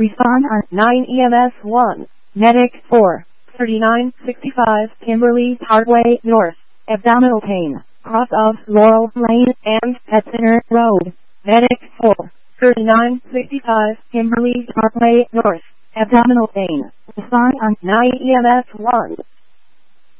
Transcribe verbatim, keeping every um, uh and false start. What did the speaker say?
Respond on nine E M S one. Medic four. thirty-nine sixty-five Kimberly Parkway North. Abdominal pain. Cross of Laurel Lane and Pet Center Road. Medic four. thirty-nine sixty-five Kimberly Parkway North. Abdominal pain. Respond on nine E M S one.